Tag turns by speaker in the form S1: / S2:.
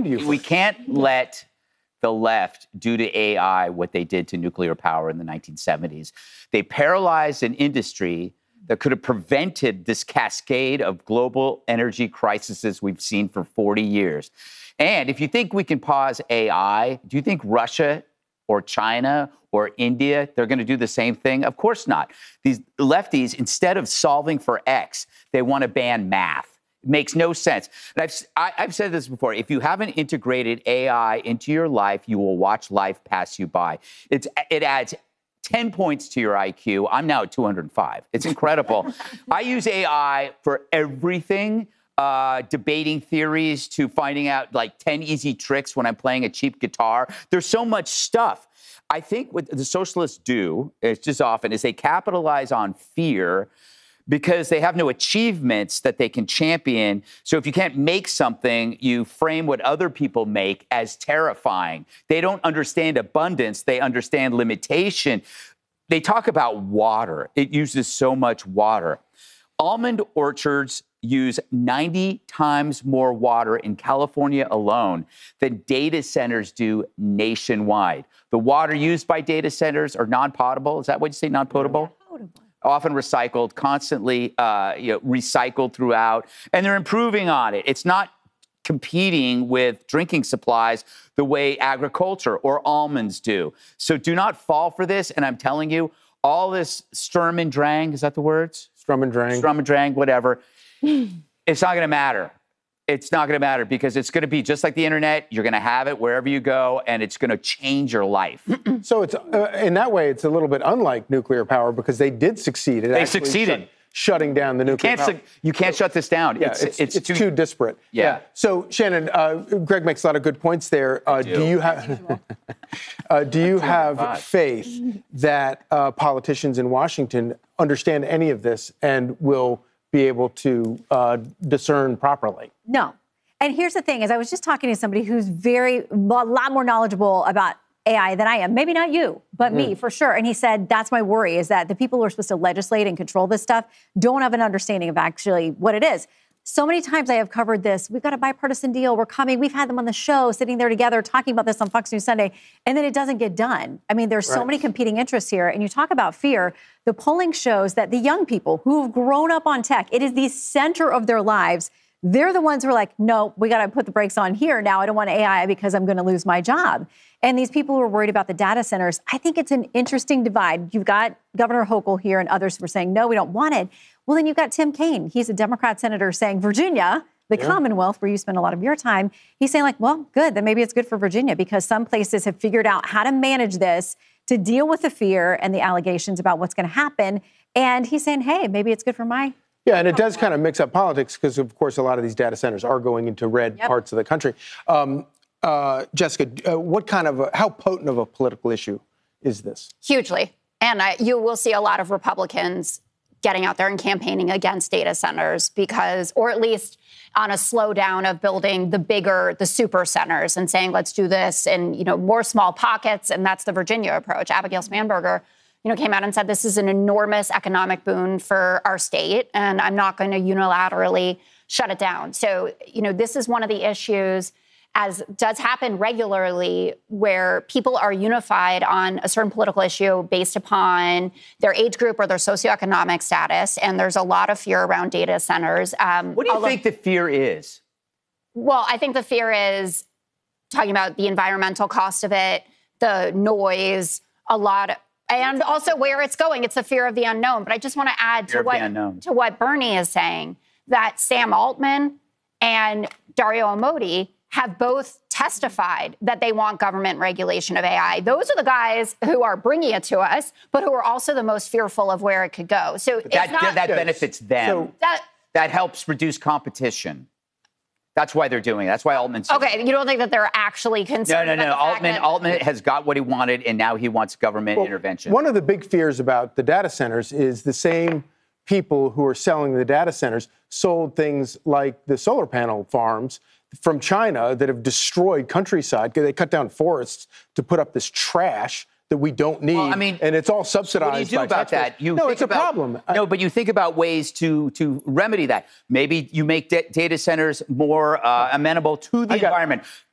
S1: to you.
S2: We can't let the left do to AI what they did to nuclear power in the 1970s. They paralyzed an industry that could have prevented this cascade of global energy crises we've seen for 40 years. And if you think we can pause AI, do you think Russia or China or India, they're going to do the same thing? Of course not. These lefties, instead of solving for X, they want to ban math. It makes no sense. And I've said this before. If you haven't integrated AI into your life, you will watch life pass you by. It adds 10 points to your IQ. I'm now at 205. It's incredible. I use AI for everything, debating theories to finding out like 10 easy tricks when I'm playing a cheap guitar. There's so much stuff. I think what the socialists do, it's just often, is they capitalize on fear because they have no achievements that they can champion. So if you can't make something, you frame what other people make as terrifying. They don't understand abundance. They understand limitation. They talk about water. It uses so much water. Almond orchards use 90 times more water in California alone than data centers do nationwide. The water used by data centers are non-potable. Is that what you say, non-potable? Potable. Often recycled, constantly recycled throughout, and they're improving on it. It's not competing with drinking supplies the way agriculture or almonds do. So do not fall for this. And I'm telling you, all this Sturm und Drang, is that the words?
S1: Sturm und Drang.
S2: Sturm und Drang, whatever. It's not going to matter. It's not going to matter because it's going to be just like the internet. You're going to have it wherever you go, and it's going to change your life.
S1: So it's in that way, it's a little bit unlike nuclear power because they did succeed.
S2: They succeeded.
S1: Shutting down the nuclear power.
S2: You can't shut this down.
S1: Yeah, it's too disparate. Yeah. So, Shannon, Greg makes a lot of good points there. Do you have faith that politicians in Washington understand any of this and will be able to discern properly?
S3: No. And here's the thing, is I was just talking to somebody who's a lot more knowledgeable about AI than I am. Maybe not you, but me for sure. And he said, that's my worry, is that the people who are supposed to legislate and control this stuff don't have an understanding of actually what it is. So many times I have covered this. We've got a bipartisan deal. We're coming. We've had them on the show, sitting there together, talking about this on Fox News Sunday, and then it doesn't get done. I mean, there's so many competing interests here. And you talk about fear. The polling shows that the young people who've grown up on tech, it is the center of their lives. They're the ones who are like, no, we got to put the brakes on here now. I don't want AI because I'm going to lose my job. And these people who are worried about the data centers, I think it's an interesting divide. You've got Governor Hochul here and others who are saying, no, we don't want it. Well, then you've got Tim Kaine. He's a Democrat senator saying Virginia, the Commonwealth, where you spend a lot of your time. He's saying like, well, good, then maybe it's good for Virginia because some places have figured out how to manage this to deal with the fear and the allegations about what's going to happen. And he's saying, hey, maybe it's good for my...
S1: Yeah, and it does kind of mix up politics because, of course, a lot of these data centers are going into red parts of the country. Jessica, how potent of a political issue is this?
S4: Hugely. And you will see a lot of Republicans getting out there and campaigning against data centers because, or at least on a slowdown of building the super centers and saying, let's do this in, more small pockets. And that's the Virginia approach. Abigail Spanberger, came out and said, this is an enormous economic boon for our state, and I'm not going to unilaterally shut it down. So, this is one of the issues, as does happen regularly, where people are unified on a certain political issue based upon their age group or their socioeconomic status. And there's a lot of fear around data centers.
S2: What do you think the fear is?
S4: Well, I think the fear is talking about the environmental cost of it, the noise, and also where it's going. It's the fear of the unknown. But I just want to add to what Bernie is saying, that Sam Altman and Dario Amodei have both testified that they want government regulation of AI. Those are the guys who are bringing it to us, but who are also the most fearful of where it could go. So
S2: that benefits them. That helps reduce competition. That's why they're doing it. That's why Altman's...
S4: Okay, you don't think that they're actually concerned?
S2: No. Altman has got what he wanted, and now he wants government intervention.
S1: One of the big fears about the data centers is the same people who are selling the data centers sold things like the solar panel farms from China that have destroyed countryside. They cut down forests to put up this trash that we don't need, and it's all subsidized.
S2: What do you do about that?
S1: It's a problem.
S2: No, but you think about ways to remedy that. Maybe you make data centers more amenable to the environment.